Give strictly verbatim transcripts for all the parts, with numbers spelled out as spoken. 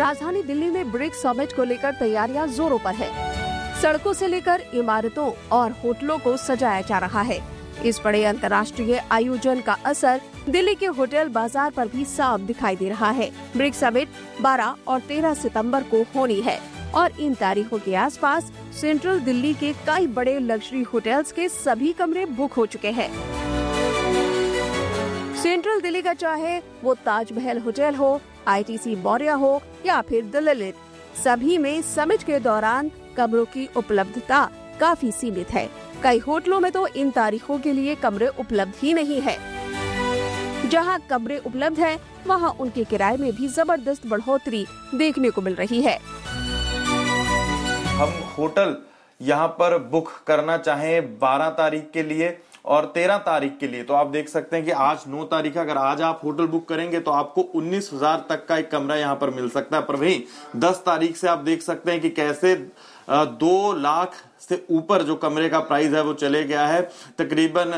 राजधानी दिल्ली में BRICS summit को लेकर तैयारियां जोरों पर है। सड़कों से लेकर इमारतों और होटलों को सजाया जा रहा है। इस बड़े अंतर्राष्ट्रीय आयोजन का असर दिल्ली के होटल बाजार पर भी साफ दिखाई दे रहा है। ब्रिक्स समिट बारह और तेरह सितंबर को होनी है और इन तारीखों के आसपास सेंट्रल दिल्ली के कई बड़े लग्जरी होटल्स के सभी कमरे बुक हो चुके हैं। सेंट्रल दिल्ली का चाहे वो ताजमहल होटल हो, आईटीसी मौर्य हो या फिर द ललित, सभी में समिट के दौरान कमरों की उपलब्धता काफी सीमित है। कई होटलों में तो इन तारीखों के लिए कमरे उपलब्ध ही नहीं है। जहां कमरे उपलब्ध हैं, वहां उनके किराए में भी जबरदस्त बढ़ोतरी देखने को मिल रही है। हम होटल यहाँ पर बुक करना चाहें बारह तारीख के लिए और तेरह तारीख के लिए, तो आप देख सकते हैं कि आज नौ तारीख, अगर आज आप होटल बुक करेंगे तो आपको उन्नीस हजार तक का एक कमरा यहाँ पर मिल सकता है। पर वहीं दस तारीख से आप देख सकते हैं कि कैसे दो लाख से ऊपर जो कमरे का प्राइस है वो चले गया है। तकरीबन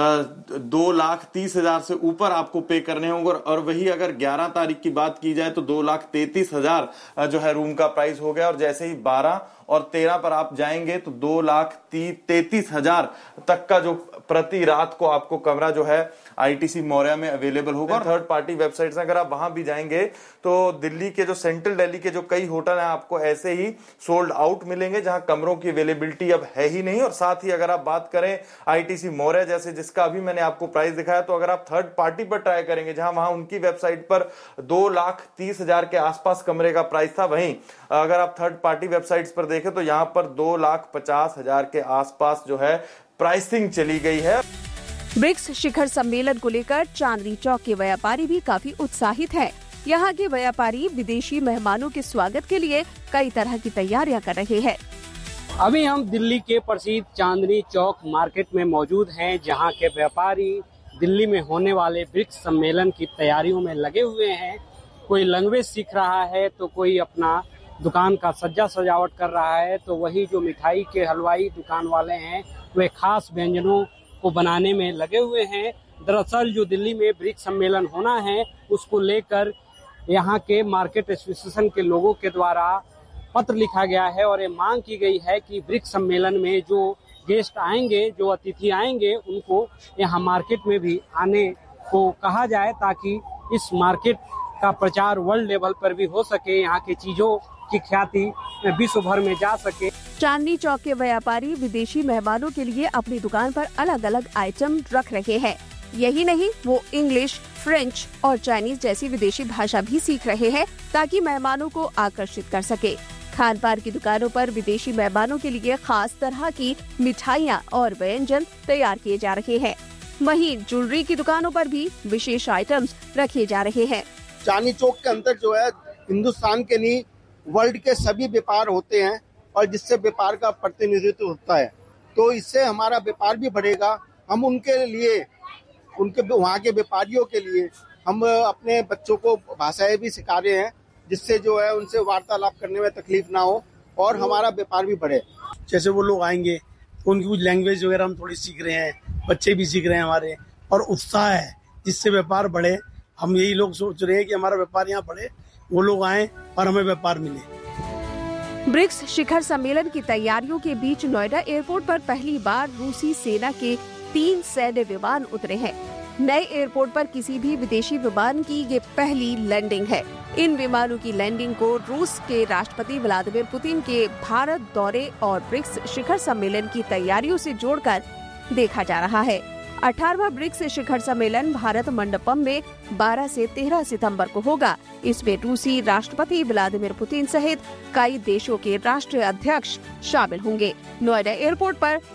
दो लाख तीस हजार से ऊपर आपको पे करने होंगे। और वही अगर ग्यारह तारीख की बात की जाए तो दो लाख तैतीस हजार जो है रूम का प्राइस हो गया। और जैसे ही बारह और तेरह पर आप जाएंगे तो दो लाख तैतीस हजार तक का जो प्रति रात को आपको कमरा जो है आईटीसी मौर्य में अवेलेबल होगा। और थर्ड पार्टी वेबसाइट्स अगर आप वहां भी जाएंगे तो दिल्ली के जो सेंट्रल दिल्ली के जो कई होटल हैं आपको ऐसे ही सोल्ड आउट मिलेंगे, जहां कमरों की अवेलेबिलिटी अब है ही नहीं। और साथ ही अगर आप बात करें आईटीसी मौर्य जैसे, जिसका अभी मैंने आपको प्राइस दिखाया, तो अगर आप थर्ड पार्टी पर ट्राई करेंगे जहां वहां उनकी वेबसाइट पर दो लाख तीस हजार के आसपास कमरे का प्राइस था, वहीं अगर आप थर्ड पार्टी वेबसाइट्स पर देखें तो यहां पर दो लाख पचास हजार के आसपास जो है प्राइसिंग चली गई है। ब्रिक्स शिखर सम्मेलन को लेकर चांदनी चौक के व्यापारी भी काफी उत्साहित हैं। यहाँ के व्यापारी विदेशी मेहमानों के स्वागत के लिए कई तरह की तैयारियां कर रहे हैं। अभी हम दिल्ली के प्रसिद्ध चांदनी चौक मार्केट में मौजूद हैं, जहाँ के व्यापारी दिल्ली में होने वाले ब्रिक्स सम्मेलन की तैयारियों में लगे हुए हैं। कोई लैंग्वेज सीख रहा है तो कोई अपना दुकान का सज्जा सजावट कर रहा है, तो वही जो मिठाई के हलवाई दुकान वाले हैं वे खास व्यंजनों को बनाने में लगे हुए हैं। दरअसल जो दिल्ली में ब्रिक्स सम्मेलन होना है उसको लेकर यहाँ के मार्केट एसोसिएशन के लोगों के द्वारा पत्र लिखा गया है और ये मांग की गई है कि ब्रिक्स सम्मेलन में जो गेस्ट आएंगे, जो अतिथि आएंगे, उनको यहाँ मार्केट में भी आने को कहा जाए ताकि इस मार्केट का प्रचार वर्ल्ड लेवल पर भी हो सके, यहाँ की चीजों की ख्याति विश्व भर में जा सके। चांदनी चौक के व्यापारी विदेशी मेहमानों के लिए अपनी दुकान पर अलग अलग आइटम रख रहे हैं। यही नहीं, वो इंग्लिश, फ्रेंच और चाइनीज जैसी विदेशी भाषा भी सीख रहे हैं ताकि मेहमानों को आकर्षित कर सके। खान पान की दुकानों पर विदेशी मेहमानों के लिए खास तरह की मिठाइयाँ और व्यंजन तैयार किए जा रहे हैं। वहीं ज्वेलरी की दुकानों पर भी विशेष आइटम्स रखे जा रहे हैं। चांदनी चौक के अंदर जो है हिंदुस्तान के नहीं वर्ल्ड के सभी व्यापार होते हैं और जिससे व्यापार का प्रतिनिधित्व होता है, तो इससे हमारा व्यापार भी बढ़ेगा। हम उनके लिए, उनके वहाँ के व्यापारियों के लिए हम अपने बच्चों को भाषाएं भी सिखा रहे हैं, जिससे जो है उनसे वार्तालाप करने में तकलीफ ना हो और हमारा व्यापार भी बढ़े। जैसे वो लोग आएंगे तो उनकी कुछ लैंग्वेज वगैरह हम थोड़ी सीख रहे हैं, बच्चे भी सीख रहे हैं हमारे, और उत्साह है जिससे व्यापार बढ़े। हम यही लोग सोच रहे हैं कि हमारा व्यापार यहाँ बढ़े, वो लोग आए और हमें व्यापार मिले। ब्रिक्स शिखर सम्मेलन की तैयारियों के बीच नोएडा एयरपोर्ट पर पहली बार रूसी सेना के तीन सैन्य विमान उतरे हैं। नए एयरपोर्ट पर किसी भी विदेशी विमान की ये पहली लैंडिंग है। इन विमानों की लैंडिंग को रूस के राष्ट्रपति व्लादिमीर पुतिन के भारत दौरे और ब्रिक्स शिखर सम्मेलन की तैयारियों से जोड़कर देखा जा रहा है। अठारहवां ब्रिक्स शिखर सम्मेलन भारत मंडपम में बारह से तेरह सितंबर को होगा। इसमें रूसी राष्ट्रपति व्लादिमीर पुतिन सहित कई देशों के राष्ट्रीय अध्यक्ष शामिल होंगे। नोएडा एयरपोर्ट पर